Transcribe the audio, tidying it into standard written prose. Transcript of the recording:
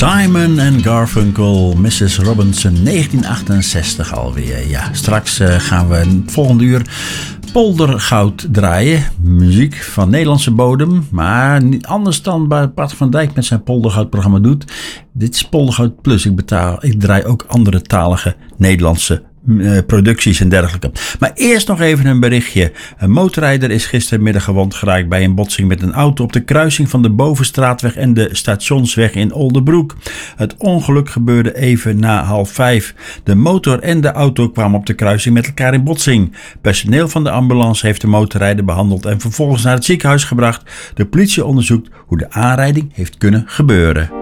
Simon en Garfunkel, Mrs. Robinson, 1968 alweer. Ja, straks gaan we het volgende uur poldergoud draaien. Muziek van Nederlandse bodem, maar niet anders dan Bart van Dijk met zijn poldergoudprogramma doet. Dit is Poldergoud Plus. Ik draai ook andere talige Nederlandse producties en dergelijke. Maar eerst nog even een berichtje. Een motorrijder is gistermiddag gewond geraakt bij een botsing met een auto op de kruising van de Bovenstraatweg en de Stationsweg in Oldenbroek. Het ongeluk gebeurde even na 4:30. De motor en de auto kwamen op de kruising met elkaar in botsing. Personeel van de ambulance heeft de motorrijder behandeld en vervolgens naar het ziekenhuis gebracht. De politie onderzoekt hoe de aanrijding heeft kunnen gebeuren.